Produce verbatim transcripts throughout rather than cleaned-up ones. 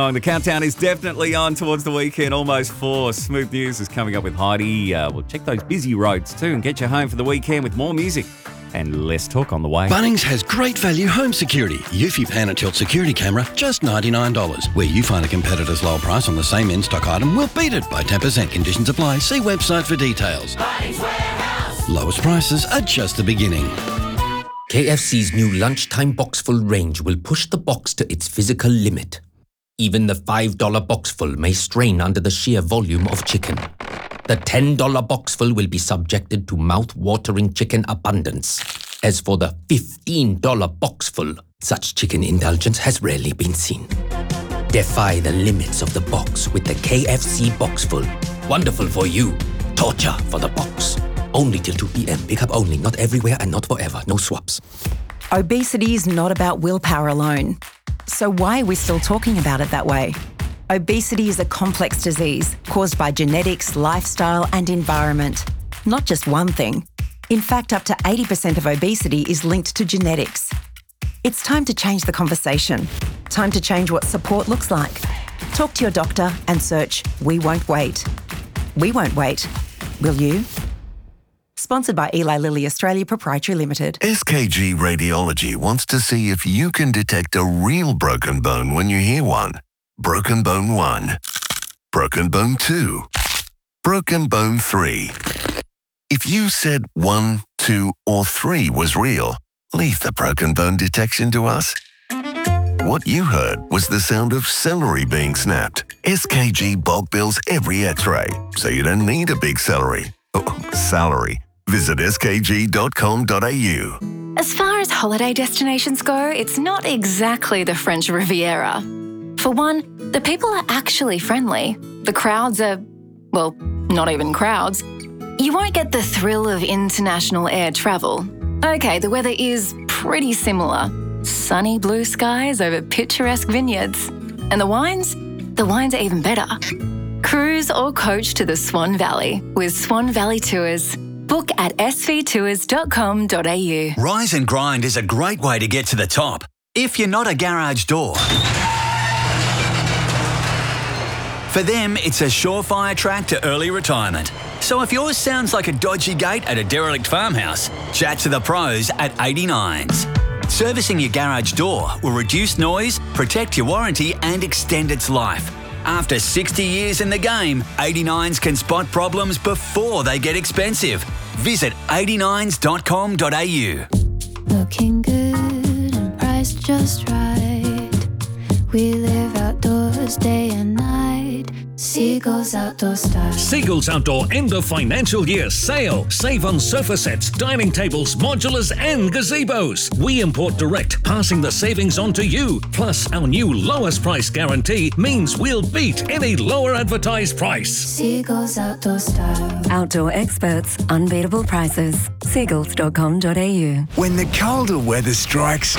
The countdown is definitely on towards the weekend, almost four. Smooth News is coming up with Heidi. Uh, we'll check those busy roads too and get you home for the weekend with more music and less talk on the way. Bunnings has great value home security. Eufy Pan and Tilt security camera, just ninety-nine dollars. Where you find a competitor's low price on the same in-stock item, we'll beat it by ten percent. Conditions apply. See website for details. Bunnings Warehouse. Lowest prices are just the beginning. K F C's new lunchtime boxful range will push the box to its physical limit. Even the five dollar boxful may strain under the sheer volume of chicken. The ten dollar boxful will be subjected to mouth-watering chicken abundance. As for the fifteen dollar boxful, such chicken indulgence has rarely been seen. Defy the limits of the box with the K F C Boxful. Wonderful for you, torture for the box. Only till two p.m. Pick up only, not everywhere and not forever. No swaps. Obesity is not about willpower alone. So why are we still talking about it that way? Obesity is a complex disease caused by genetics, lifestyle and environment. Not just one thing. In fact, up to eighty percent of obesity is linked to genetics. It's time to change the conversation. Time to change what support looks like. Talk to your doctor and search We Won't Wait. We won't wait. Will you? Sponsored by Eli Lilly Australia Proprietary Limited. S K G Radiology wants to see if you can detect a real broken bone when you hear one. Broken bone one. Broken bone two. Broken bone three. If you said one, two, or three was real, leave the broken bone detection to us. What you heard was the sound of celery being snapped. S K G bulk bills every x-ray, so you don't need a big celery. Oh, salary. Visit s k g dot com dot a u. As far as holiday destinations go, it's not exactly the French Riviera. For one, the people are actually friendly. The crowds are, well, not even crowds. You won't get the thrill of international air travel. Okay, the weather is pretty similar. Sunny blue skies over picturesque vineyards. And the wines? The wines are even better. Cruise or coach to the Swan Valley with Swan Valley Tours. Book at s v tours dot com dot a u. Rise and Grind is a great way to get to the top. If you're not a garage door. For them, it's a surefire track to early retirement. So if yours sounds like a dodgy gate at a derelict farmhouse, chat to the pros at eighty-nines. Servicing your garage door will reduce noise, protect your warranty and extend its life. After sixty years in the game, eighty-nines can spot problems before they get expensive. Visit eighty-nines dot com dot a u. Looking good and priced just right. We live outdoors day and night. Seagulls Outdoor Style. Seagulls Outdoor end of financial year sale. Save on sofa sets, dining tables, modulars and gazebos. We import direct, passing the savings on to you. Plus, our new lowest price guarantee means we'll beat any lower advertised price. Seagulls Outdoor Style. Outdoor experts, unbeatable prices. seagulls dot com dot a u. When the colder weather strikes,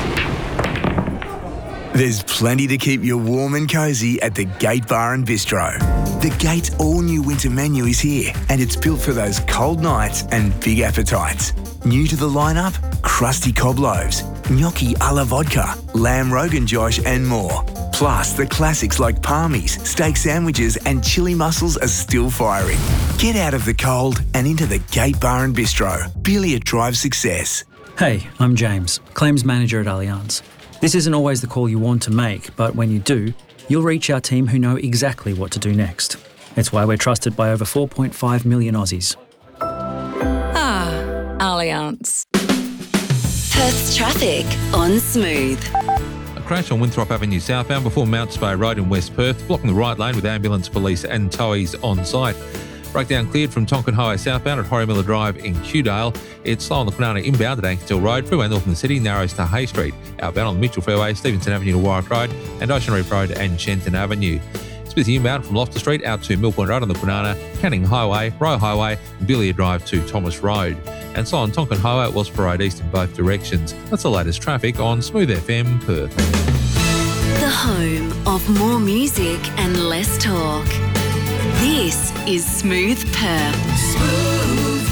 there's plenty to keep you warm and cosy at the Gate Bar and Bistro. The Gate's all-new winter menu is here, and it's built for those cold nights and big appetites. New to the lineup, crusty cob loaves, gnocchi a la vodka, lamb rogan josh and more. Plus, the classics like palmies, steak sandwiches and chili mussels are still firing. Get out of the cold and into the Gate Bar and Bistro. Purely a drive success. Hey, I'm James, Claims Manager at Allianz. This isn't always the call you want to make, but when you do, you'll reach our team who know exactly what to do next. It's why we're trusted by over four point five million Aussies. Ah, Allianz. Perth's traffic on Smooth. A crash on Winthrop Avenue southbound before Mount Spey Road in West Perth, blocking the right lane with ambulance, police and towies on site. Breakdown cleared from Tonkin Highway southbound at Horrymiller Drive in Kewdale. It's slow on the Kwinana inbound at Ankersdale Road, freeway north in the city, narrows to Hay Street. Outbound on the Mitchell Fairway, Stevenson Avenue to Warwick Road, and Ocean Reef Road and Shenton Avenue. It's busy inbound from Loftus Street out to Mill Point Road on the Kwinana, Canning Highway, Royal Highway, and Billiard Drive to Thomas Road. And slow on Tonkin Highway at Wellsborough Road east in both directions. That's the latest traffic on Smooth F M Perth. The home of more music and less talk. This is Smooth Perth. Smooth.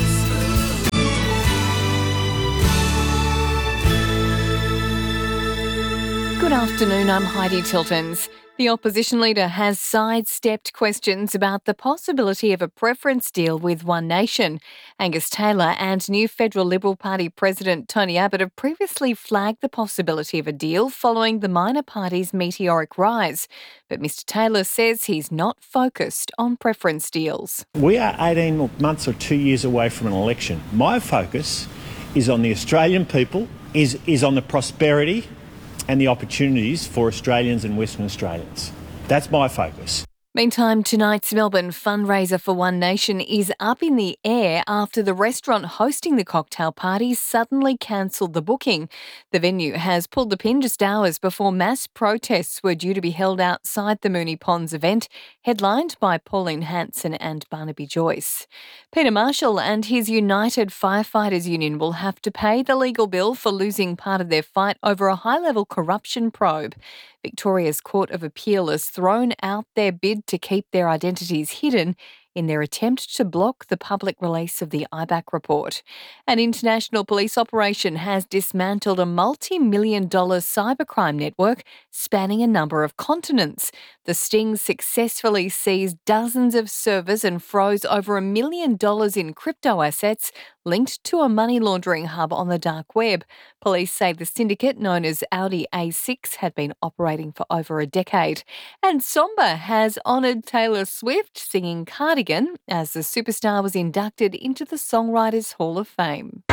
Good afternoon, I'm Heidi Tiltons. The opposition leader has sidestepped questions about the possibility of a preference deal with One Nation. Angus Taylor and new Federal Liberal Party President Tony Abbott have previously flagged the possibility of a deal following the minor party's meteoric rise. But Mr Taylor says he's not focused on preference deals. We are eighteen months or two years away from an election. My focus is on the Australian people, is, is on the prosperity and the opportunities for Australians and Western Australians. That's my focus. Meantime, tonight's Melbourne fundraiser for One Nation is up in the air after the restaurant hosting the cocktail party suddenly cancelled the booking. The venue has pulled the pin just hours before mass protests were due to be held outside the Moonee Ponds event, headlined by Pauline Hanson and Barnaby Joyce. Peter Marshall and his United Firefighters Union will have to pay the legal bill for losing part of their fight over a high-level corruption probe. Victoria's Court of Appeal has thrown out their bid to keep their identities hidden in their attempt to block the public release of the I B A C report. An international police operation has dismantled a multi-million dollar cybercrime network spanning a number of continents. The sting successfully seized dozens of servers and froze over a million dollars in crypto assets linked to a money laundering hub on the dark web. Police say the syndicate, known as Audi A six, had been operating for over a decade. And Somber has honoured Taylor Swift singing Cardigan as the superstar was inducted into the Songwriters Hall of Fame.